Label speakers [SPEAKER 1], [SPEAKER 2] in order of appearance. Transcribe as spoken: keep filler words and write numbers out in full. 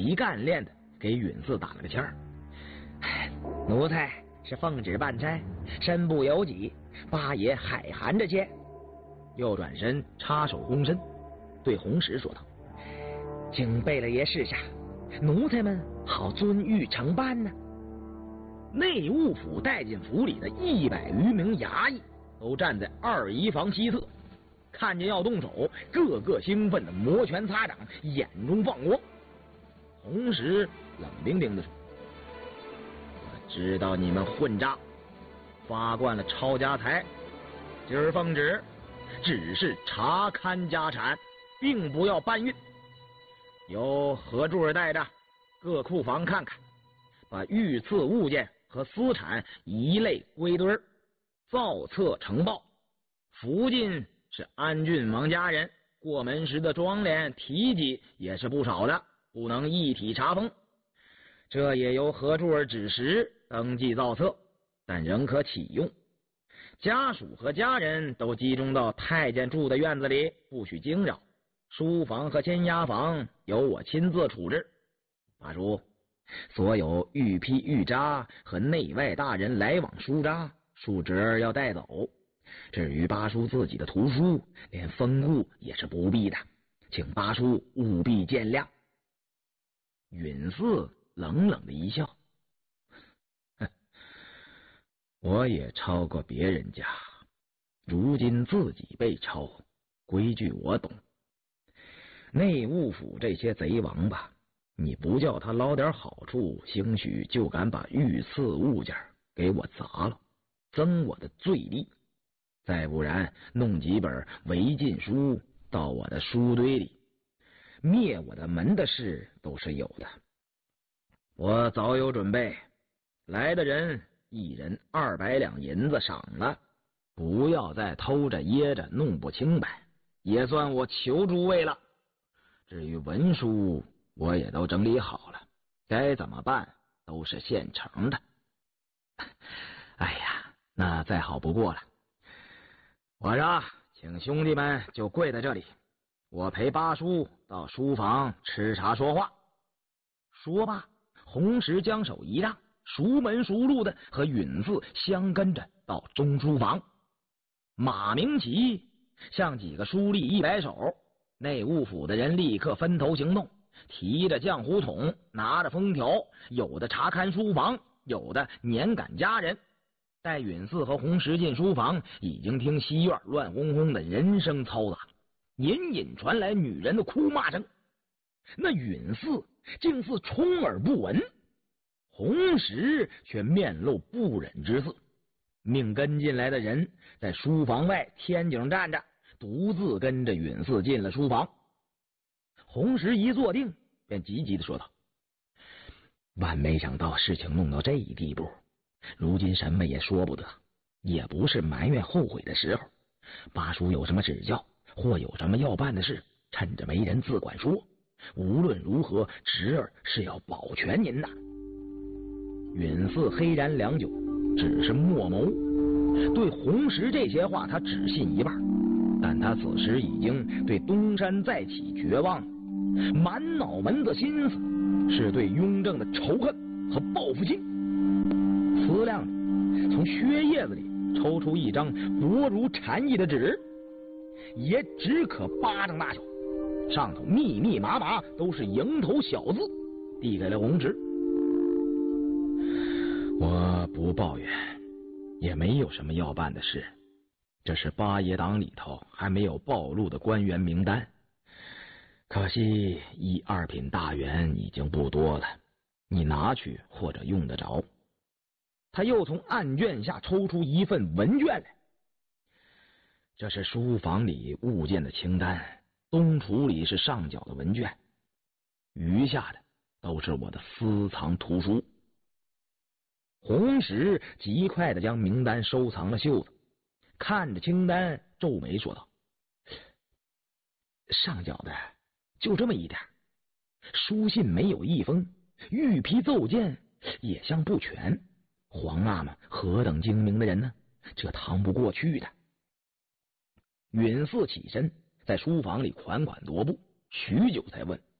[SPEAKER 1] 极干练的给允嗣打了个签儿：“奴才是奉旨办差，身不由己，八爷海涵着些。”又转身插手躬身，对红石说道：“请贝勒爷示下，奴才们好遵谕承办呢。”内务府带进府里的一百余名衙役都站在二仪房西侧，看见要动手，个个兴奋的摩拳擦掌，眼中放光。红石冷冰冰的说：“我知道你们混账，发惯了抄家财，今儿奉旨只是查勘家产，并不要搬运。由何柱儿带着各库房看看，把御赐物件和私产一类归堆，造册呈报。附近是安郡王家人，过门时的妆奁提及也是不少的，不能一体查封。这也由何柱儿指实登记造册，但仍可启用。家属和家人都集中到太监住的院子里，不许惊扰。书房和监押房由我亲自处置。八叔，所有御批御札和内外大人来往书札，恕侄儿要带走。至于八叔自己的图书，连封固也是不必的，请八叔务必见谅。”允嗣冷冷的一笑：“哼，我也抄过别人家，如今自己被抄，规矩我懂。内务府这些贼王八，你不叫他捞点好处，兴许就敢把御赐物件给我砸了，增我的罪力。再不然弄几本违禁书到我的书堆里，灭我的门的事都是有的。我早有准备，来的人一人二百两银子赏了，不要再偷着掖着弄不清白，也算我求诸位了。至于文书，我也都整理好了，该怎么办都是现成的。哎呀，那再好不过了。我说，请兄弟们就跪在这里，我陪八叔到书房吃茶说话。”说罢，红石将手一让，熟门熟路的和允嗣相跟着到中书房。马明奇向几个书吏一摆手，内务府的人立刻分头行动，提着浆糊桶，拿着封条，有的查看书房，有的撵赶家人。待允嗣和红石进书房，已经听西院乱哄哄的人声嘈杂，隐隐传来女人的哭骂声。那允嗣竟似充耳不闻，红石却面露不忍之色，命跟进来的人在书房外天井站着，独自跟着允嗣进了书房。红石一坐定，便急急地说道：“万没想到事情弄到这一地步，如今什么也说不得，也不是埋怨后悔的时候。八叔有什么指教，或有什么要办的事，趁着没人自管说。无论如何，侄儿是要保全您的。”允嗣黑然良久，只是默谋。对红石这些话，他只信一半，但他此时已经对东山再起绝望了，满脑门子心思是对雍正的仇恨和报复心。思量着，从靴叶子里抽出一张薄如蝉翼的纸，也只可巴掌大小，上头密密麻麻都是蝇头小字，递给了红石。我不抱怨，也没有什么要办的事，这是八爷党里头还没有暴露的官员名单，可惜一二品大员已经不多了，你拿去或者用得着。他又从案卷下抽出一份文卷来，这是书房里物件的清单，东橱里是上缴的文卷，余下的都是我的私藏图书。红石极快地将名单收藏了袖子，看着清单皱眉说道：“上缴的就这么一点，书信没有一封，御批奏见也相不全。皇阿玛何等精明的人呢，这趟不过去的。”允嗣起身，在书房里款款踱步，许久才问：“